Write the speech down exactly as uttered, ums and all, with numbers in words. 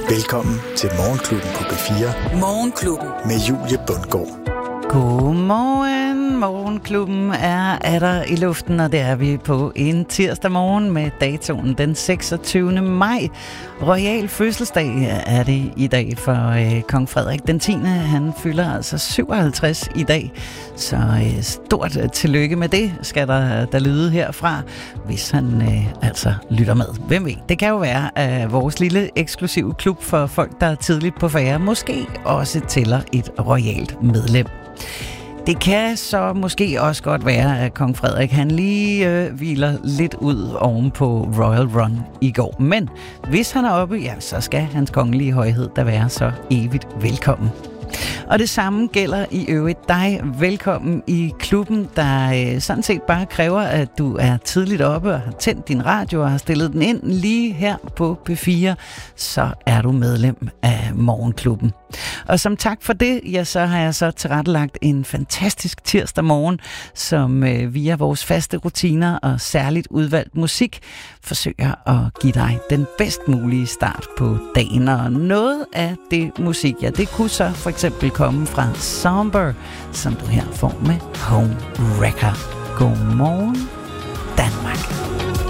Velkommen til Morgenklubben på B fire. Morgenklubben. Med Julie Bundgaard. Godmorgen. Morgenklubben er er der i luften, og det er vi på en tirsdag morgen med datoen den seksogtyvende maj. Royal fødselsdag er det i dag for øh, kong Frederik den tiende. Han fylder altså syvoghalvtreds i dag, så øh, stort øh, tillykke med det skal der, der lyde herfra, hvis han øh, altså lytter med. Hvem ved? Det kan jo være, at vores lille eksklusive klub for folk, der er tidligt på færre, måske også tæller et royalt medlem. Det kan så måske også godt være, at kong Frederik han lige øh, hviler lidt ud oven på Royal Run i går. Men hvis han er oppe, ja, så skal hans kongelige højhed da være så evigt velkommen. Og det samme gælder i øvrigt dig. Velkommen i klubben, der øh, sådan set bare kræver, at du er tidligt oppe og har tændt din radio og har stillet den ind lige her på P fire. Så er du medlem af Morgenklubben. Og som tak for det, ja, så har jeg så tilrettelagt en fantastisk tirsdag morgen, som øh, via vores faste rutiner og særligt udvalgt musik forsøger at give dig den bedst mulige start på dagen. Og noget af det musik, ja, det kunne så for eksempel komme fra Somber, som du her får med Home Wrecker. Godmorgen, Danmark.